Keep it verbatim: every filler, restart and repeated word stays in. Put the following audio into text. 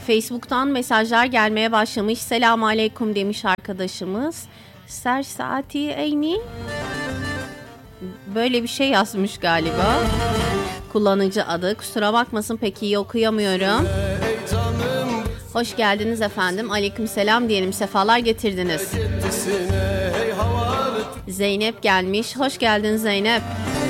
Facebook'tan mesajlar gelmeye başlamış. Selamun aleyküm demiş arkadaşımız. Ser saati eyni. Böyle bir şey yazmış galiba. Kullanıcı adı. Kusura bakmasın, pek iyi okuyamıyorum. Hoş geldiniz efendim. Aleykümselam diyelim. Sefalar getirdiniz. Zeynep gelmiş. Hoş geldin Zeynep.